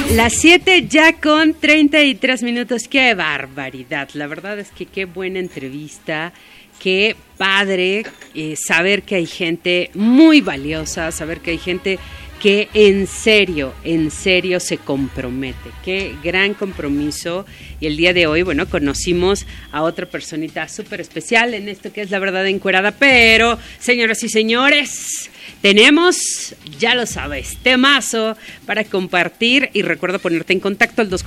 Las 7 ya con 33 minutos. ¡Qué barbaridad! La verdad es que qué buena entrevista. Qué padre saber que hay gente muy valiosa, saber que hay gente que en serio se compromete. Qué gran compromiso. Y el día de hoy, bueno, conocimos a otra personita súper especial en esto que es La Verdad Encuerada. Pero, señoras y señores, tenemos, ya lo sabes, temazo para compartir. Y recuerda ponerte en contacto al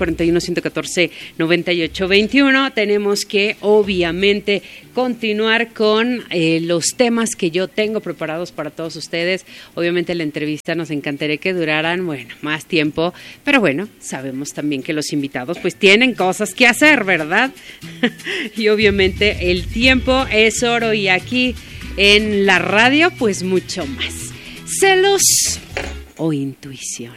241-114-9821. Tenemos que, obviamente, continuar con los temas que yo tengo preparados para todos ustedes. Obviamente la entrevista nos encantaría que duraran, bueno, más tiempo. Pero bueno, sabemos también que los invitados pues tienen cosas que hacer, ¿verdad? Y obviamente el tiempo es oro y aquí en la radio pues mucho más. ¿Celos o intuición?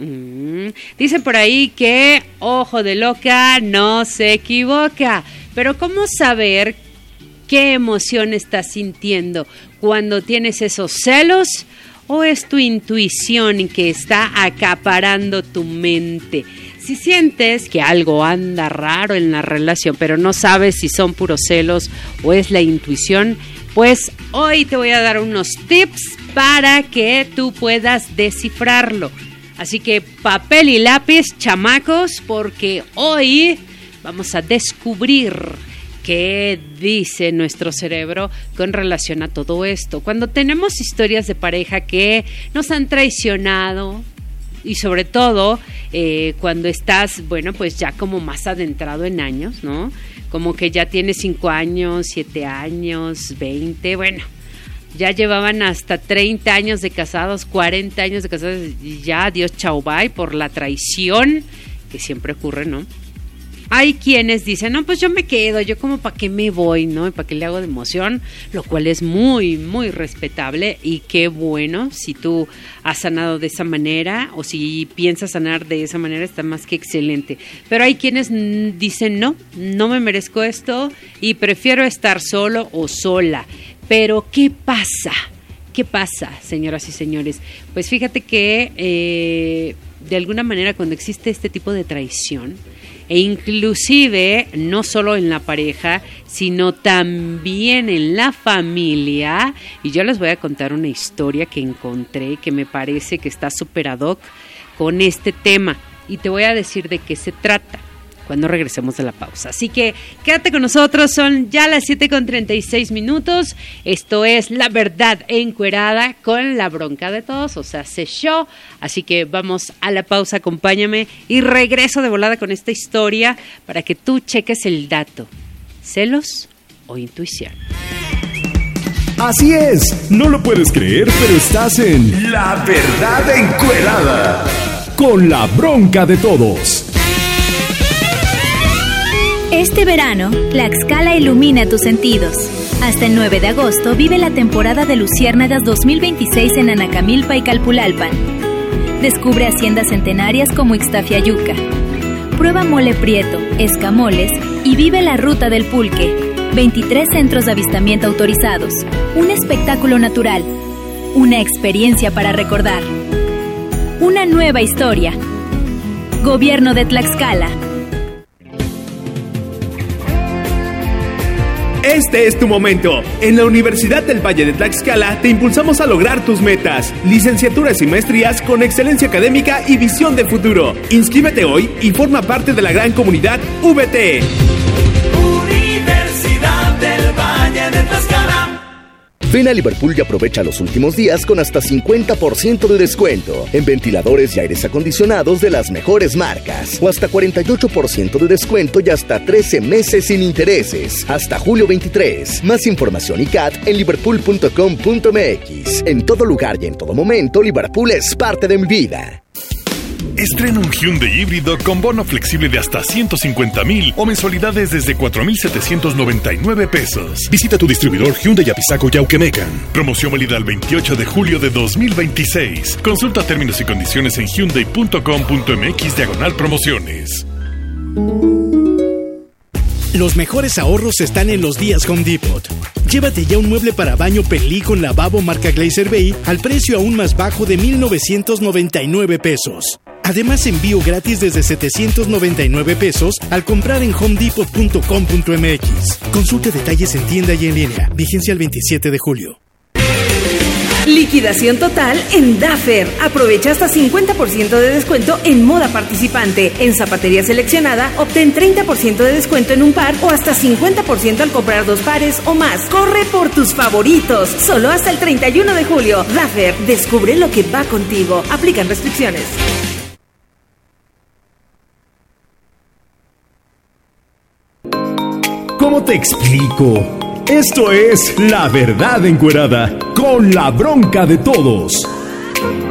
Dicen por ahí que ojo de loca no se equivoca, pero ¿cómo saber qué emoción estás sintiendo cuando tienes esos celos o es tu intuición que está acaparando tu mente? Si sientes que algo anda raro en la relación, pero no sabes si son puros celos o es la intuición, pues hoy te voy a dar unos tips para que tú puedas descifrarlo. Así que papel y lápiz, chamacos, porque hoy vamos a descubrir qué dice nuestro cerebro con relación a todo esto. Cuando tenemos historias de pareja que nos han traicionado, y sobre todo cuando estás, bueno, pues ya como más adentrado en años, ¿no? Como que ya tienes 5 años, 7 años, 20, bueno, ya llevaban hasta 30 años de casados, 40 años de casados, y ya adiós, chau, bye, por la traición, que siempre ocurre, ¿no? Hay quienes dicen, no, pues yo me quedo, yo como para qué me voy, ¿no? ¿Para qué le hago de emoción? Lo cual es muy, muy respetable y qué bueno si tú has sanado de esa manera o si piensas sanar de esa manera, está más que excelente. Pero hay quienes dicen, no me merezco esto y prefiero estar solo o sola. Pero, ¿qué pasa? ¿Qué pasa, señoras y señores? Pues fíjate que de alguna manera cuando existe este tipo de traición, e inclusive no solo en la pareja, sino también en la familia, y yo les voy a contar una historia que encontré que me parece que está súper ad hoc con este tema, y te voy a decir de qué se trata cuando regresemos de la pausa. Así que quédate con nosotros, son ya las 7:36. Esto es La Verdad Encuerada con la bronca de todos, o sea, se show. Así que vamos a la pausa, acompáñame y regreso de volada con esta historia para que tú cheques el dato. ¿Celos o intuición? Así es, no lo puedes creer, pero estás en La Verdad Encuerada con la bronca de todos. Este verano, Tlaxcala ilumina tus sentidos. Hasta el 9 de agosto vive la temporada de Luciérnagas 2026 en Anacamilpa y Calpulalpan. Descubre haciendas centenarias como Ixtafiayuca. Prueba mole prieto, escamoles y vive la ruta del pulque. 23 centros de avistamiento autorizados. Un espectáculo natural. Una experiencia para recordar. Una nueva historia. Gobierno de Tlaxcala. Este es tu momento. En la Universidad del Valle de Tlaxcala te impulsamos a lograr tus metas. Licenciaturas y maestrías con excelencia académica y visión de futuro. Inscríbete hoy y forma parte de la gran comunidad VT. Universidad del Valle de Tlaxcala. Ven a Liverpool y aprovecha los últimos días con hasta 50% de descuento en ventiladores y aires acondicionados de las mejores marcas. O hasta 48% de descuento y hasta 13 meses sin intereses. Hasta julio 23. Más información y CAT en liverpool.com.mx. En todo lugar y en todo momento, Liverpool es parte de mi vida. Estrena un Hyundai híbrido con bono flexible de hasta 150,000 o mensualidades desde 4,799 pesos. Visita tu distribuidor Hyundai Apizaco y Auquemecan. Promoción válida el 28 de julio de 2026. Consulta términos y condiciones en hyundai.com.mx/promociones. Los mejores ahorros están en los días Home Depot. Llévate ya un mueble para baño Perlí con lavabo marca Glazer Bay al precio aún más bajo de 1,999 pesos. Además, envío gratis desde 799 pesos al comprar en homedepot.com.mx. Consulte detalles en tienda y en línea. Vigencia el 27 de julio. Liquidación total en Daffer. Aprovecha hasta 50% de descuento en moda participante. En zapatería seleccionada, obtén 30% de descuento en un par o hasta 50% al comprar 2 pares o más. Corre por tus favoritos. Solo hasta el 31 de julio. Daffer, descubre lo que va contigo. Aplican restricciones. ¿Cómo te explico? Esto es La Verdad Encuerada, con la bronca de todos.